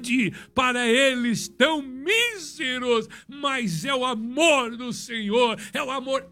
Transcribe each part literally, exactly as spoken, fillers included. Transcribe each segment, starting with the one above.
para eles tão míseros, mas é o amor do Senhor, é o amor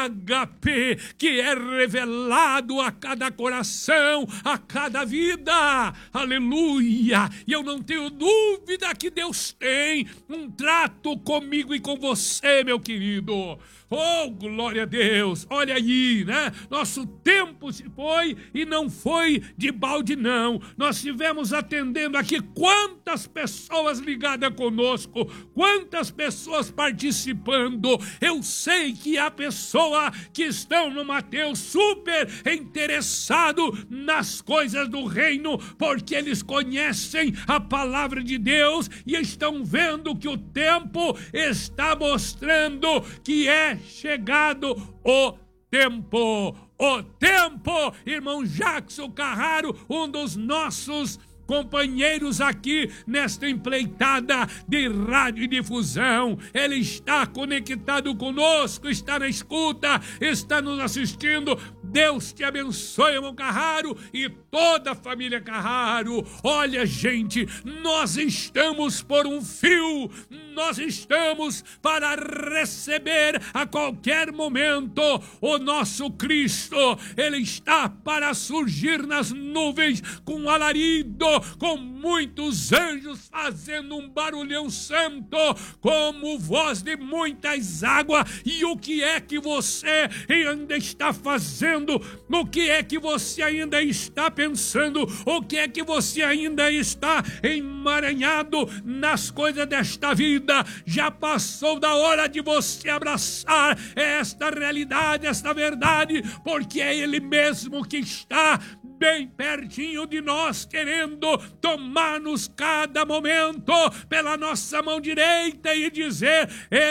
ágape que é revelado a cada coração, a cada vida, aleluia, e eu não tenho dúvida que Deus tem um trato comigo e com você, meu querido. Oh, glória a Deus, olha aí, né? Nosso tempo se foi e não foi de balde não. Nós estivemos atendendo aqui quantas pessoas ligadas conosco, quantas pessoas participando. Eu sei que há pessoas que estão no Mateus super interessado nas coisas do reino, porque eles conhecem a palavra de Deus e estão vendo que o tempo está mostrando que é chegado o tempo, o tempo, irmão Jackson Carraro, um dos nossos companheiros aqui nesta empreitada de radiodifusão, ele está conectado conosco, está na escuta, está nos assistindo. Deus te abençoe, irmão Carraro, e toda a família Carraro. Olha, gente, nós estamos por um fio, nós estamos para receber a qualquer momento o nosso Cristo. Ele está para surgir nas nuvens com alarido, com muitos anjos fazendo um barulhão santo, como voz de muitas águas. E o que é que você ainda está fazendo? O que é que você ainda está pensando? O que é que você ainda está emaranhado nas coisas desta vida? Já passou da hora de você abraçar esta realidade, esta verdade, porque é Ele mesmo que está bem pertinho de nós, querendo tomar-nos cada momento pela nossa mão direita e dizer: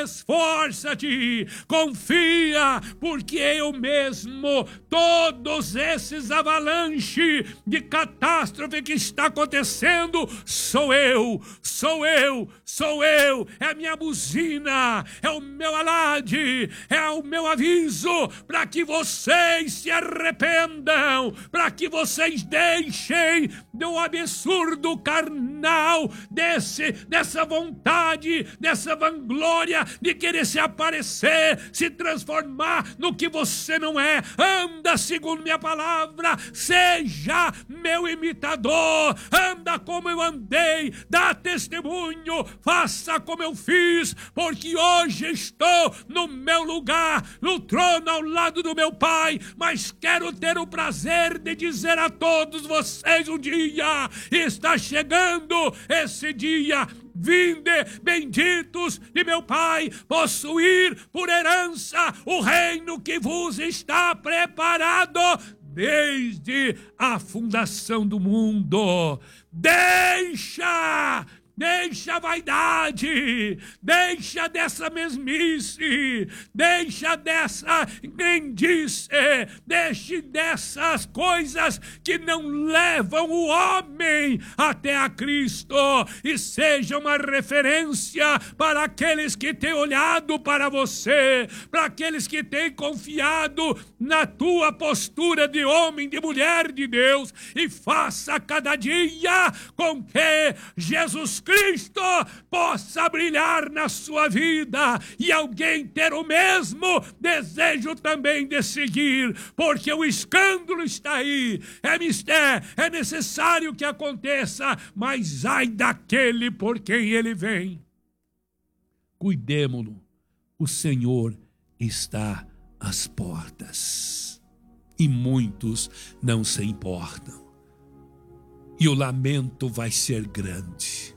esforça-te, confia, porque eu mesmo, todos esses avalanches de catástrofe que está acontecendo, sou eu, sou eu, sou eu, é a minha buzina, é o meu alarde, é o meu aviso para que vocês se arrependam, para que vocês vocês deixem do absurdo carnal, desse, dessa vontade, dessa vanglória de querer se aparecer, se transformar no que você não é. Anda segundo minha palavra, seja meu imitador, anda como eu andei, dá testemunho, faça como eu fiz, porque hoje estou no meu lugar, no trono ao lado do meu Pai, mas quero ter o prazer de dizer a todos vocês: um dia está chegando, esse dia. Vinde, benditos de meu Pai, possuir por herança o reino que vos está preparado desde a fundação do mundo. Deixa Deixa a vaidade, deixa dessa mesmice, deixa dessa crendice, deixe dessas coisas que não levam o homem até a Cristo e seja uma referência para aqueles que têm olhado para você, para aqueles que têm confiado na tua postura de homem, de mulher de Deus, e faça cada dia com que Jesus Cristo Cristo possa brilhar na sua vida e alguém ter o mesmo desejo também de seguir, porque o escândalo está aí, é mistério, é necessário que aconteça, mas ai daquele por quem ele vem. Cuidemo-lo, o Senhor está às portas e muitos não se importam, e o lamento vai ser grande.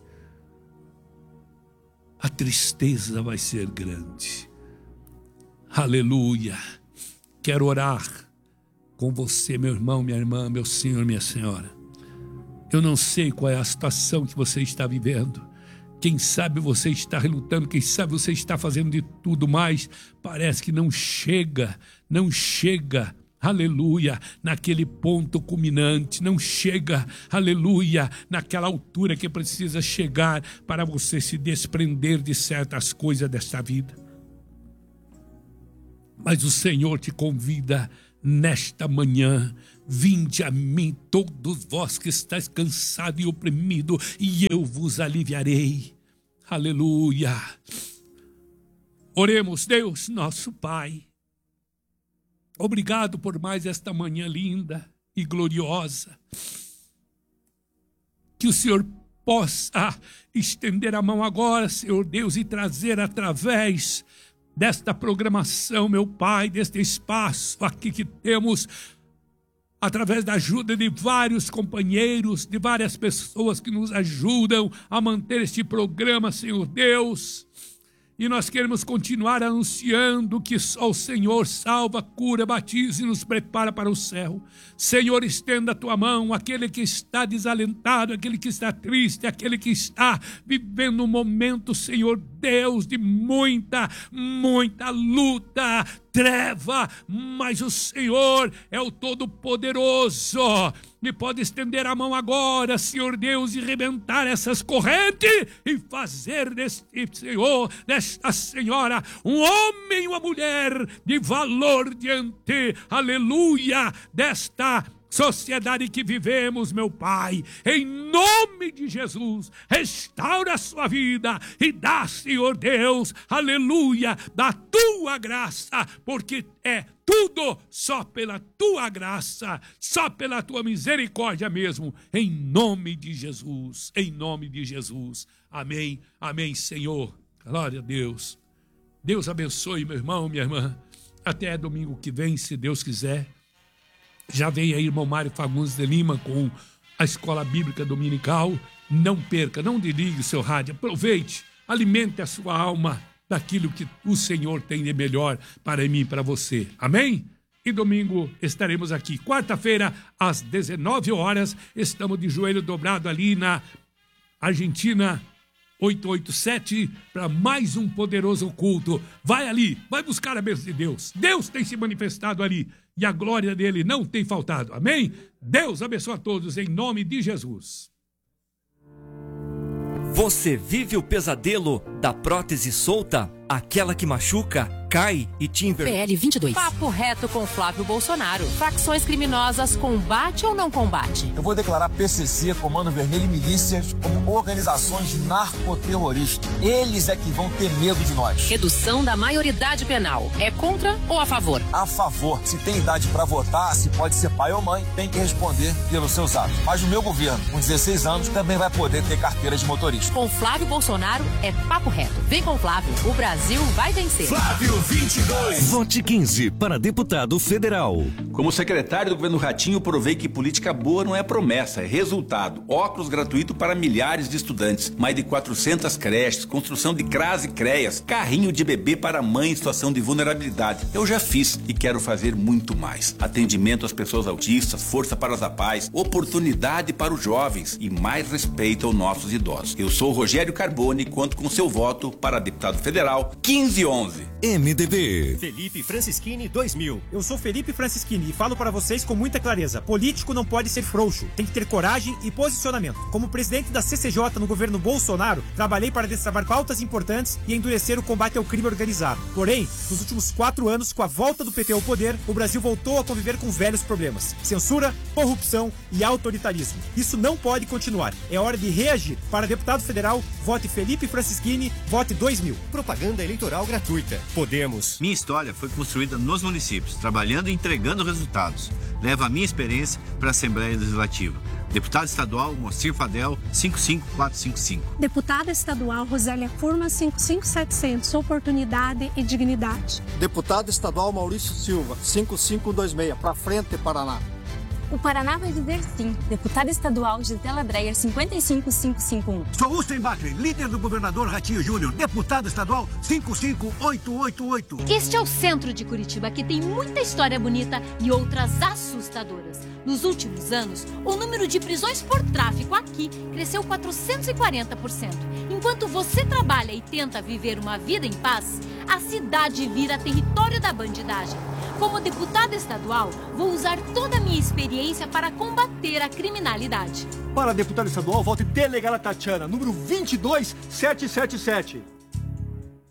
A tristeza vai ser grande. Aleluia. Quero orar com você, meu irmão, minha irmã, meu senhor, minha senhora. Eu não sei qual é a situação que você está vivendo. Quem sabe você está relutando, quem sabe você está fazendo de tudo, mas parece que não chega, não chega. Aleluia, naquele ponto culminante, não chega, aleluia, naquela altura que precisa chegar para você se desprender de certas coisas desta vida. Mas o Senhor te convida nesta manhã. Vinde a mim, todos vós que estáis cansados e oprimidos, e eu vos aliviarei. Aleluia. Oremos. Deus, nosso Pai, obrigado por mais esta manhã linda e gloriosa. Que o Senhor possa estender a mão agora, Senhor Deus, e trazer através desta programação, meu Pai, deste espaço aqui que temos, através da ajuda de vários companheiros, de várias pessoas que nos ajudam a manter este programa, Senhor Deus. E nós queremos continuar anunciando que só o Senhor salva, cura, batiza e nos prepara para o céu. Senhor, estenda a tua mão, aquele que está desalentado, aquele que está triste, aquele que está vivendo um momento, Senhor Deus, de muita, muita luta, treva, mas o Senhor é o Todo-Poderoso e pode estender a mão agora, Senhor Deus, e rebentar essas correntes e fazer deste Senhor, desta senhora, um homem e uma mulher de valor diante, aleluia, desta sociedade que vivemos, meu Pai. Em nome de Jesus, restaura a sua vida e dá, Senhor Deus, aleluia, da tua graça, porque é tudo só pela tua graça, só pela tua misericórdia mesmo, em nome de Jesus, em nome de Jesus. Amém, amém, Senhor. Glória a Deus. Deus abençoe, meu irmão, minha irmã. Até domingo que vem, se Deus quiser. Já vem aí irmão Mário Fagundes de Lima com a Escola Bíblica Dominical. Não perca, não desligue o seu rádio, aproveite, alimente a sua alma daquilo que o Senhor tem de melhor para mim e para você. Amém? E domingo estaremos aqui. Quarta-feira, às dezenove horas, estamos de joelho dobrado ali na Argentina oitocentos e oitenta e sete para mais um poderoso culto. Vai ali, vai buscar a bênção de Deus. Deus tem se manifestado ali e a glória dele não tem faltado. Amém? Deus abençoe a todos em nome de Jesus. Você vive o pesadelo da prótese solta? Aquela que machuca, cai e te enver... P L vinte e dois. Papo reto com Flávio Bolsonaro. Facções criminosas, combate ou não combate? Eu vou declarar P C C, Comando Vermelho e milícias como organizações narcoterroristas. Eles é que vão ter medo de nós. Redução da maioridade penal. É contra ou a favor? A favor. Se tem idade para votar, se pode ser pai ou mãe, tem que responder pelos seus atos. Mas o meu governo, com dezesseis anos, também vai poder ter carteira de motorista. Com Flávio Bolsonaro é papo reto. Vem com Flávio. O Brasil vai vencer. Flávio vinte e dois. Vote quinze para deputado federal. Como secretário do governo Ratinho, provei que política boa não é promessa, é resultado. Óculos gratuito para milhares de estudantes, mais de quatrocentas creches, construção de C R A S e CREAS, carrinho de bebê para mãe em situação de vulnerabilidade. Eu já fiz e quero fazer muito mais. Atendimento às pessoas autistas, força para os apais, oportunidade para os jovens e mais respeito aos nossos idosos. Eu sou Rogério Carbone e conto com seu voto para deputado federal quinze onze. M D B. Felipe Francischini dois mil. Eu sou Felipe Francischini e falo para vocês com muita clareza. Político não pode ser frouxo, tem que ter coragem e posicionamento. Como presidente da C C J no governo Bolsonaro, trabalhei para destravar pautas importantes e endurecer o combate ao crime organizado. Porém, nos últimos quatro anos, com a volta do P T ao poder, o Brasil voltou a conviver com velhos problemas: censura, corrupção e autoritarismo. Isso não pode continuar. É hora de reagir. Para deputado federal, vote Felipe Francischini, vote dois mil. Propaganda eleitoral gratuita. Podemos. Minha história foi construída nos municípios, trabalhando e entregando resultados. Levo a minha experiência para a Assembleia Legislativa. Deputado estadual Moacir Fadel, cinco cinco quatro cinco cinco. Deputada estadual Rosélia Furman, cinco cinco setecentos, oportunidade e dignidade. Deputado estadual Maurício Silva, cinco cinco dois seis, para frente, Paraná. O Paraná vai dizer sim. Deputada estadual Gisela Dreyer, cinquenta e cinco cinco cinco um. Sou Ustem Bacri, líder do governador Ratinho Júnior, deputado estadual cinco cinco oito oito oito. Este é o centro de Curitiba, que tem muita história bonita e outras assustadoras. Nos últimos anos, o número de prisões por tráfico aqui cresceu quatrocentos e quarenta por cento. Enquanto você trabalha e tenta viver uma vida em paz, a cidade vira território da bandidagem. Como deputada estadual, vou usar toda a minha experiência para combater a criminalidade. Para deputado estadual, vote Delegada Tatiana, número vinte e dois sete sete sete.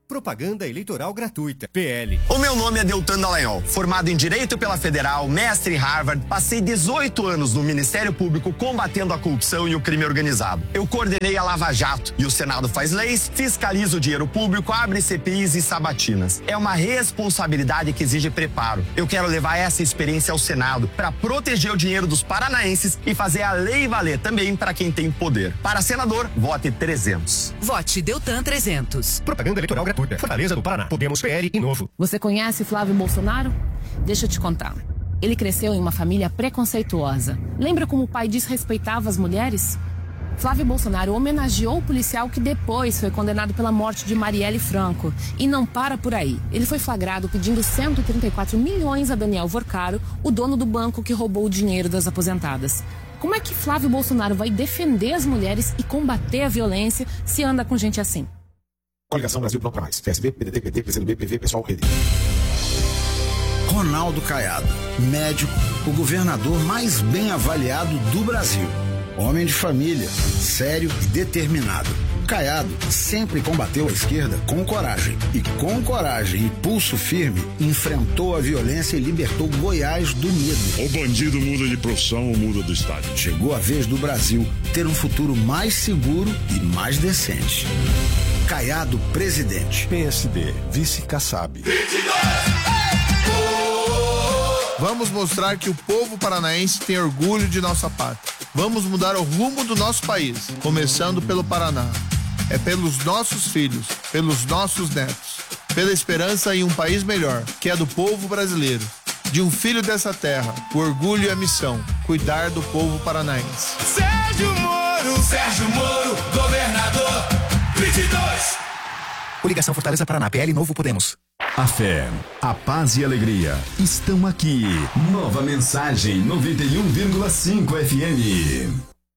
Propaganda eleitoral gratuita. P L. O meu nome é Deltan Dallagnol, formado em Direito pela Federal, mestre em Harvard, passei dezoito anos no Ministério Público combatendo a corrupção e o crime organizado. Eu coordenei a Lava Jato e o Senado faz leis, fiscaliza o dinheiro público, abre C P Is e sabatinas. É uma responsabilidade que exige preparo. Eu quero levar essa experiência ao Senado para proteger o dinheiro dos paranaenses e fazer a lei valer também para quem tem poder. Para senador, vote trezentos. Vote Deltan trezentos. Propaganda eleitoral gratuita. Fortaleza do Paraná. Podemos, P L e Novo. Você conhece Flávio Bolsonaro? Deixa eu te contar. Ele cresceu em uma família preconceituosa. Lembra como o pai desrespeitava as mulheres? Flávio Bolsonaro homenageou o policial que depois foi condenado pela morte de Marielle Franco. E não para por aí. Ele foi flagrado pedindo cento e trinta e quatro milhões a Daniel Vorcaro, o dono do banco que roubou o dinheiro das aposentadas. Como é que Flávio Bolsonaro vai defender as mulheres e combater a violência se anda com gente assim? Coligação Brasil Pronto Mais. P S B, P D T, P T, P C do B, P V, Pessoal, Rede. Ronaldo Caiado, médico, o governador mais bem avaliado do Brasil. Homem de família, sério e determinado. Caiado sempre combateu a esquerda com coragem. E com coragem e pulso firme, enfrentou a violência e libertou Goiás do medo. O bandido muda de profissão ou muda do estado. Chegou a vez do Brasil ter um futuro mais seguro e mais decente. Caiado presidente. P S D, vice Kassab. Vamos mostrar que o povo paranaense tem orgulho de nossa pátria. Vamos mudar o rumo do nosso país, começando pelo Paraná. É pelos nossos filhos, pelos nossos netos, pela esperança em um país melhor, que é do povo brasileiro. De um filho dessa terra, o orgulho e a missão, cuidar do povo paranaense. Sérgio Moro, Sérgio Moro, governador, vinte e dois. Coligação Fortaleza Paraná, P L Novo Podemos. A fé, a paz e a alegria estão aqui. Nova Mensagem noventa e um vírgula cinco F M.